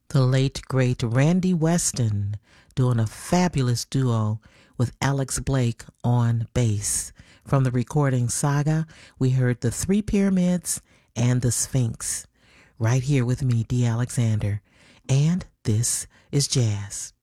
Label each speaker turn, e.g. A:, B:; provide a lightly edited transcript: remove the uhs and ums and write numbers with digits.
A: The late, great Randy Weston doing a fabulous duo with Alex Blake on bass. From the recording Saga, we heard the Three Pyramids and the Sphinx. Right here with me, D. Alexander. And this is Jazz.